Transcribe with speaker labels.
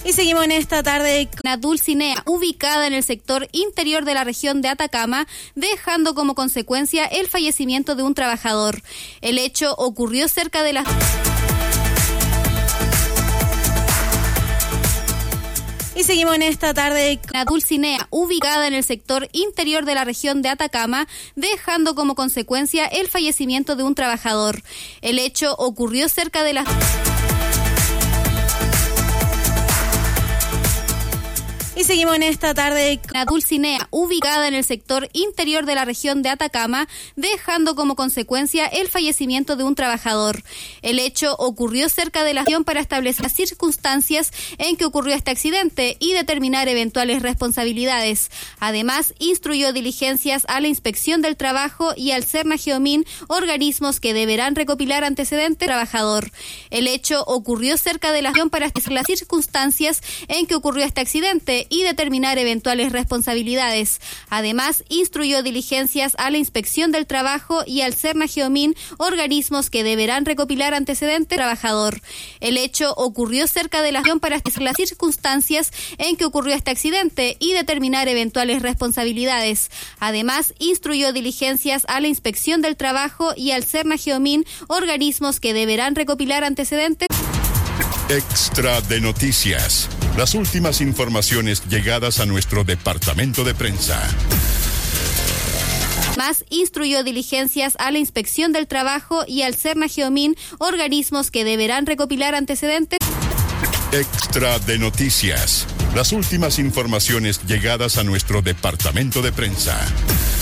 Speaker 1: Y seguimos en esta tarde con la Dulcinea, ubicada en el sector interior de la región de Atacama, dejando como consecuencia el fallecimiento de un trabajador. El hecho ocurrió cerca de las... Y seguimos en esta tarde con la Dulcinea, ubicada en el sector interior de la región de Atacama, dejando como consecuencia el fallecimiento de un trabajador. El hecho ocurrió cerca de las... Y seguimos en esta tarde con la Dulcinea, ubicada en el sector interior de la región de Atacama, dejando como consecuencia el fallecimiento de un trabajador. El hecho ocurrió cerca de la región para establecer las circunstancias en que ocurrió este accidente y determinar eventuales responsabilidades. Además, instruyó diligencias a la Inspección del Trabajo y al Cernageomin, organismos que deberán recopilar antecedentes del trabajador. El hecho ocurrió cerca de la región para establecer las circunstancias en que ocurrió este accidente y determinar eventuales responsabilidades. Además, instruyó diligencias a la Inspección del Trabajo y al Cernageomin, organismos que deberán recopilar antecedentes del trabajador. El hecho ocurrió cerca de la región para establecer las circunstancias en que ocurrió este accidente y determinar eventuales responsabilidades. Además, instruyó diligencias a la Inspección del Trabajo y al Cernageomin, organismos que deberán recopilar antecedentes.
Speaker 2: Extra de noticias. Las últimas informaciones llegadas a nuestro departamento de prensa.
Speaker 1: Más instruyó diligencias a la Inspección del Trabajo y al Cernageomin, organismos que deberán recopilar antecedentes.
Speaker 2: Extra de noticias. Las últimas informaciones llegadas a nuestro departamento de prensa.